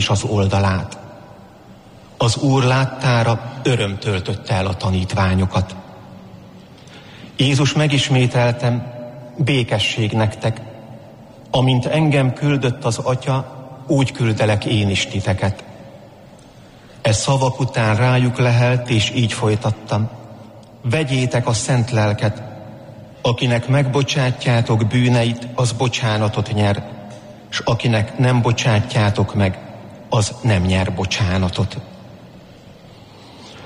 és az oldalát. Az Úr láttára öröm töltötte el a tanítványokat. Jézus megismételtem, békesség nektek, amint engem küldött az Atya, úgy küldelek én is titeket. E szavak után rájuk lehelt, és így folytattam. Vegyétek a szent lelket, akinek megbocsátjátok bűneit, az bocsánatot nyer, s akinek nem bocsátjátok meg, az nem nyer bocsánatot.